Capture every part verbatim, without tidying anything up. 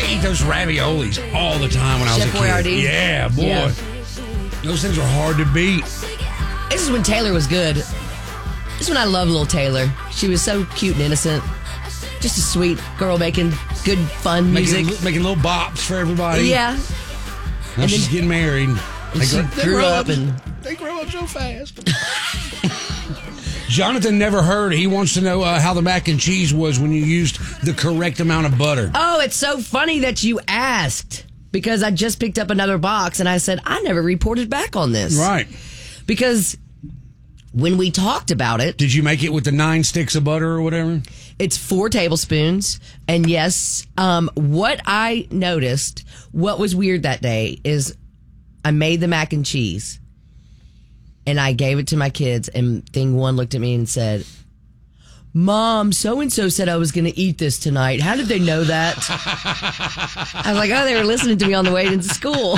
eat those raviolis all the time when I was Chef a kid. Boyardee? Yeah, boy. Yeah. Those things are hard to beat. This is when Taylor was good. This is when I loved little Taylor. She was so cute and innocent. Just a sweet girl making good, fun music. Making, making little bops for everybody. Yeah. Now And she's then- getting married. And she they grew grow up and... They grow up so fast. Jonathan never heard. He wants to know uh, how the mac and cheese was when you used the correct amount of butter. Oh, it's so funny that you asked. Because I just picked up another box and I said, I never reported back on this. Right. Because when we talked about it... Did you make it with the nine sticks of butter or whatever? It's four tablespoons. And yes, um, what I noticed, what was weird that day is I made the mac and cheese. And I gave it to my kids. And thing one looked at me and said, Mom, so-and-so said I was going to eat this tonight. How did they know that? I was like, oh, they were listening to me on the way into school.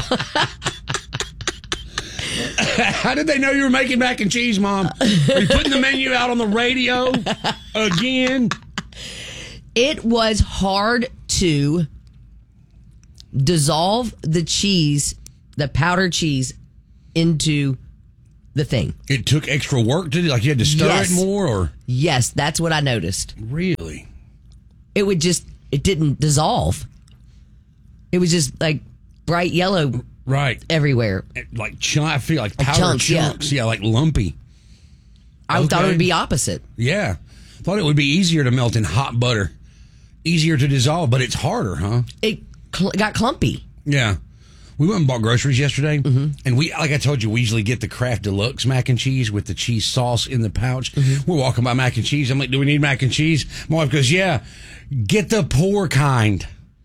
How did they know you were making mac and cheese, Mom? Are you putting the menu out on the radio again? It was hard to dissolve the cheese, the powdered cheese, into the thing. It took extra work to do? Like you had to stir Yes. it more? Or Yes, that's what I noticed. Really? It would just, it didn't dissolve. It was just like bright yellow Right. everywhere. Like, chunk, I feel like Like powdered chunks, yeah. chunks. Yeah. like lumpy. I thought it Okay. would be opposite. Yeah. Thought it would be easier to melt in hot butter. Easier to dissolve, but it's harder, huh? It cl- got clumpy. Yeah. We went and bought groceries yesterday, Mm-hmm. and we, like I told you, we usually get the Kraft Deluxe mac and cheese with the cheese sauce in the pouch. Mm-hmm. We're walking by mac and cheese. I'm like, do we need mac and cheese? My wife goes, yeah, get the poor kind.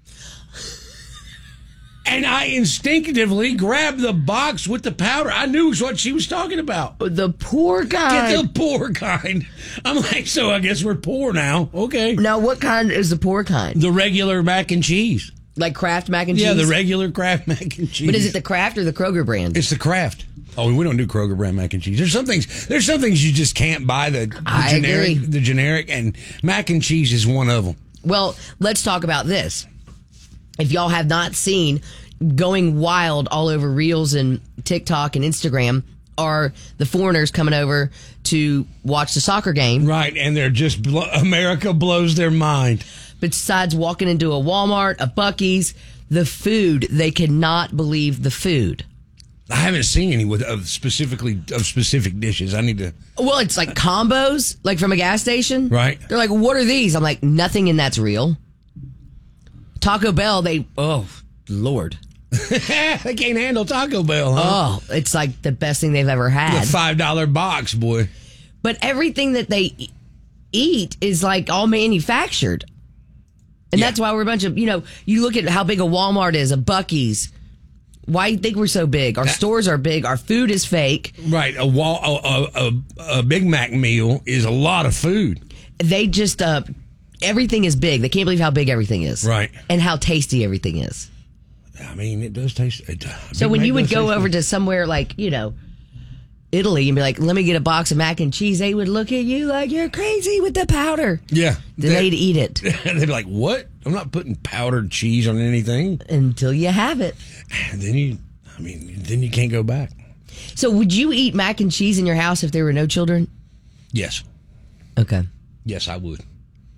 And I instinctively grabbed the box with the powder. I knew what she was talking about. The poor guy. Get the poor kind. I'm like, so I guess we're poor now. Okay. Now, what kind is the poor kind? The regular mac and cheese. Like Kraft mac and cheese? Yeah, the regular Kraft mac and cheese. But is it the Kraft or the Kroger brand? It's the Kraft. Oh, we don't do Kroger brand mac and cheese. There's some things. There's some things you just can't buy. The, the I generic, agree. the generic, and mac and cheese is one of them. Well, let's talk about this. If y'all have not seen, going wild all over Reels and TikTok and Instagram are the foreigners coming over to watch the soccer game. Right, and they're just blo- America blows their mind. Besides walking into a Walmart, a Buc-ee's, the food, they cannot believe the food. I haven't seen any with of specifically of specific dishes. I need to. Well, it's like combos, like from a gas station. Right. They're like, what are these? I'm like, nothing in that's real. Taco Bell, they, oh, Lord. They can't handle Taco Bell, huh? Oh, it's like the best thing they've ever had. The five dollar box, boy. But everything that they e- eat is like all manufactured. And Yeah. that's why we're a bunch of, you know, you look at how big a Walmart is, a Buc-ee's. Why do you think we're so big? Our That- stores are big. Our food is fake. Right, a wall, a, a, a, a Big Mac meal is a lot of food. They just, uh, everything is big. They can't believe how big everything is. Right. And how tasty everything is. I mean, it does taste. It, So Big when Mac you would does go taste over good. to somewhere like, you know, Italy and be like, let me get a box of mac and cheese, they would look at you like you're crazy with the powder. Yeah. Then they'd eat it They'd be like, what? I'm not putting powdered cheese on anything. until you have it. And then you, I mean, then you can't go back. So would you eat mac and cheese in your house if there were no children? Yes. Okay. Yes, I would.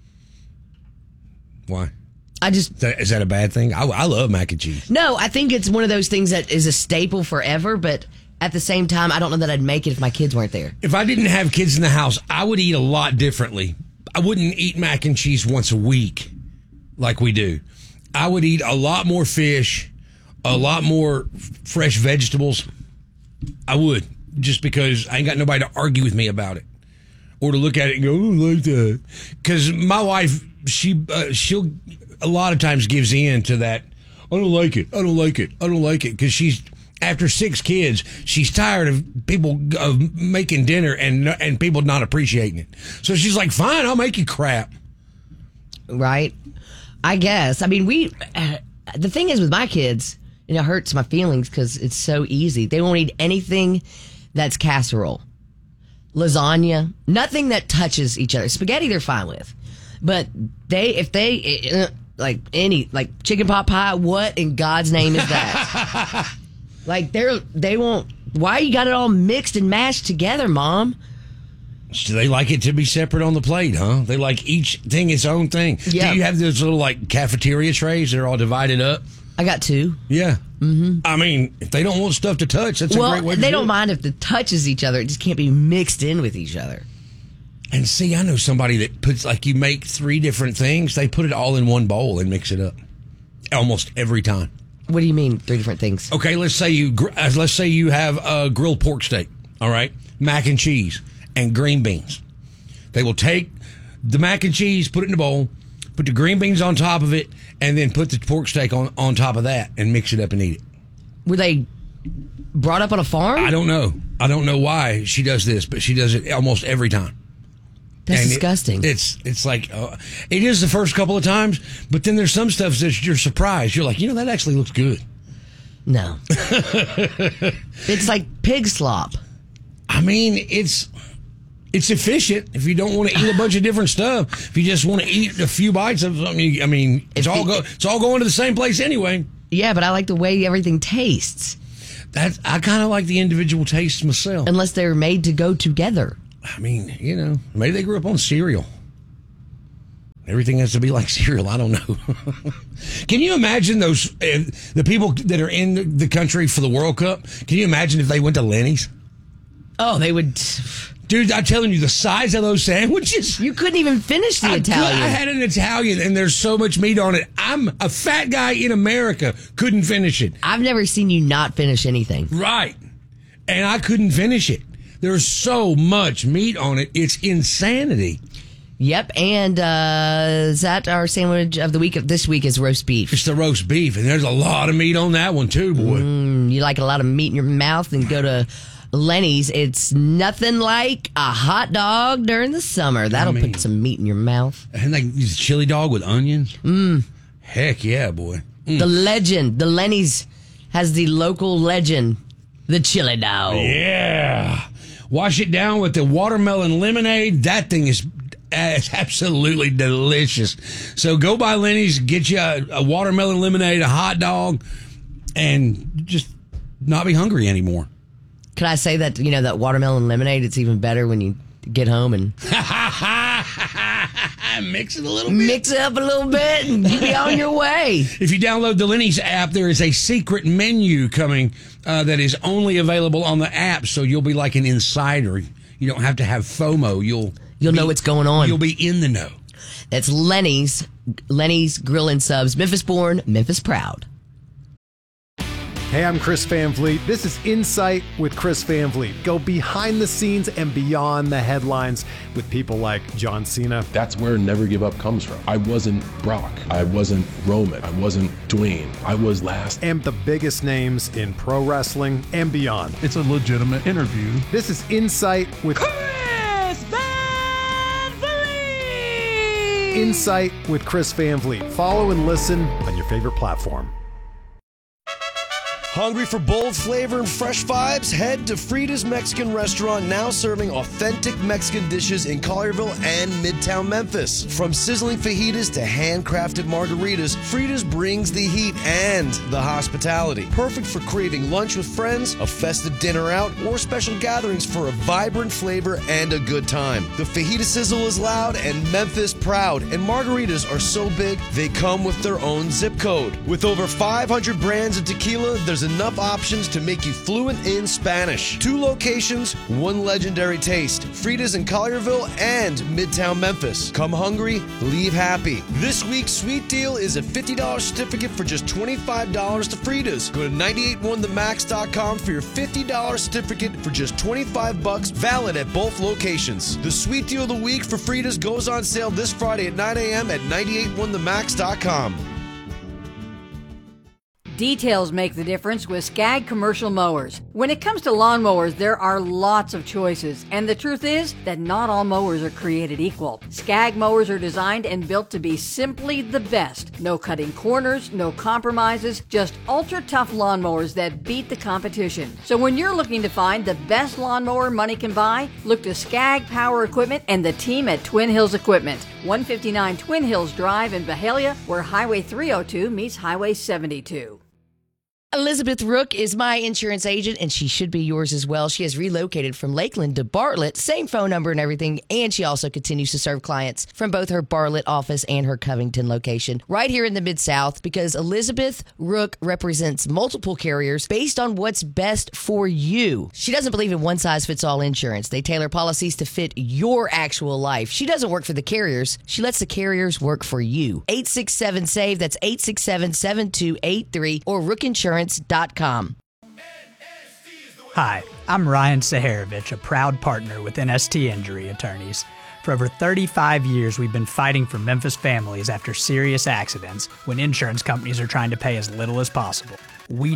Why? I just, Is that, is that a bad thing? I, I love mac and cheese. no, I think it's one of those things that is a staple forever, but at the same time, I don't know that I'd make it if my kids weren't there. If I didn't have kids in the house, I would eat a lot differently. I wouldn't eat mac and cheese once a week like we do. I would eat a lot more fish, a lot more fresh vegetables. I would, just because I ain't got nobody to argue with me about it or to look at it and go, oh, I like that. Because my wife, she, uh, she'll a lot of times gives in to that. I don't like it. I don't like it. I don't like it. Because she's, after six kids, she's tired of people of making dinner and and people not appreciating it. So she's like, fine, I'll make you crap. Right? I guess. I mean, we, uh, the thing is with my kids, and it hurts my feelings because it's so easy. They won't eat anything that's casserole, lasagna, nothing that touches each other. Spaghetti, they're fine with. But they, if they, uh, like any like chicken pot pie. What in God's name is that? Like they're they won't. Why you got it all mixed and mashed together, Mom? So they like it to be separate on the plate, huh? They like each thing its own thing. Yeah. Do you have those little like cafeteria trays that are all divided up? I got two. Yeah. Mm-hmm. I mean, if they don't want stuff to touch, that's well, a great way to they do don't it. mind if it touches each other. It just can't be mixed in with each other. And see, I know somebody that puts, like, you make three different things. They put it all in one bowl and mix it up almost every time. What do you mean, three different things? Okay, let's say you gr- uh, let's say you have a grilled pork steak, all right, mac and cheese, and green beans. They will take the mac and cheese, put it in a bowl, put the green beans on top of it, and then put the pork steak on, on top of that and mix it up and eat it. Were they brought up on a farm? I don't know. I don't know why she does this, but she does it almost every time. That's And disgusting. It, it's it's like, uh, it is the first couple of times, but then there's some stuff that you're surprised. You're like, you know, that actually looks good. No. It's like pig slop. I mean, it's it's efficient if you don't want to eat a bunch of different stuff. If you just want to eat a few bites of something, I mean, it's If all the- go it's all going to the same place anyway. Yeah, but I like the way everything tastes. That I kind of like the individual tastes myself. Unless they're made to go together. I mean, you know, maybe they grew up on cereal. Everything has to be like cereal. I don't know. Can you imagine those uh, the people that are in the country for the World Cup? Can you imagine if they went to Lenny's? Oh, they would. Dude, I'm telling you, the size of those sandwiches. You couldn't even finish the I, Italian. I had an Italian, and there's so much meat on it. I'm a fat guy in America, couldn't finish it. I've never seen you not finish anything. Right. And I couldn't finish it. There's so much meat on it. It's insanity. Yep, and uh, is that our sandwich of the week? Of this week is roast beef. It's the roast beef, and there's a lot of meat on that one, too, boy. Mm, you like a lot of meat in your mouth, and go to Lenny's. It's nothing like a hot dog during the summer. That'll I mean- put some meat in your mouth. And like this chili dog with onions. Mm. Heck yeah, boy. Mm. The legend, the Lenny's has the local legend, the chili dog. Yeah. Wash it down with the watermelon lemonade. That thing is, is absolutely delicious. So go by Lenny's, get you a, a watermelon lemonade, a hot dog, and just not be hungry anymore. Could I say that, you know, that watermelon lemonade, it's even better when you get home and Mix it a little bit. mix it up a little bit and you be on your way. If you download the Lenny's app, there is a secret menu coming uh, that is only available on the app, so you'll be like an insider. You don't have to have FOMO. You'll You'll be- know what's going on. You'll be in the know. That's Lenny's, Lenny's Grill and Subs, Memphis born, Memphis proud. Hey, I'm Chris Van Vliet. This is Insight with Chris Van Vliet. Go behind the scenes and beyond the headlines with people like John Cena. That's where Never Give Up comes from. I wasn't Brock. I wasn't Roman. I wasn't Dwayne. I was last. And the biggest names in pro wrestling and beyond. It's a legitimate interview. This is Insight with Chris Van Vliet! Insight with Chris Van Vliet. Follow and listen on your favorite platform. Hungry for bold flavor and fresh vibes? Head to Frida's Mexican Restaurant, now serving authentic Mexican dishes in Collierville and Midtown Memphis. From sizzling fajitas to handcrafted margaritas, Frida's brings the heat and the hospitality. Perfect for craving lunch with friends, a festive dinner out, or special gatherings for a vibrant flavor and a good time. The fajita sizzle is loud and Memphis proud, and margaritas are so big they come with their own zip code. With over five hundred brands of tequila, there's enough options to make you fluent in Spanish. Two locations, one legendary taste. Frida's in Collierville and Midtown Memphis. Come hungry, leave happy. This week's sweet deal is a fifty dollars certificate for just twenty-five dollars to Frida's. Go to nine eight one the max dot com for your fifty dollars certificate for just twenty-five bucks, valid at both locations. The sweet deal of the week for Frida's goes on sale this Friday at nine a.m. at nine eight one the max dot com. Details make the difference with Skag Commercial Mowers. When it comes to lawnmowers, there are lots of choices, and the truth is that not all mowers are created equal. Skag mowers are designed and built to be simply the best. No cutting corners, no compromises, just ultra-tough lawnmowers that beat the competition. So when you're looking to find the best lawnmower money can buy, look to Skag Power Equipment and the team at Twin Hills Equipment, one fifty-nine Twin Hills Drive in Byhalia, where Highway three oh two meets Highway seventy-two. Elizabeth Rook is my insurance agent, and she should be yours as well. She has relocated from Lakeland to Bartlett, same phone number and everything, and she also continues to serve clients from both her Bartlett office and her Covington location right here in the Mid-South, because Elizabeth Rook represents multiple carriers based on what's best for you. She doesn't believe in one-size-fits-all insurance. They tailor policies to fit your actual life. She doesn't work for the carriers. She lets the carriers work for you. eight six seven, S A V E, that's eight six seven, seven two eight three, or rook insurance dot com. Hi, I'm Ryan Saharovich, a proud partner with N S T Injury Attorneys. For over thirty-five years, we've been fighting for Memphis families after serious accidents when insurance companies are trying to pay as little as possible. We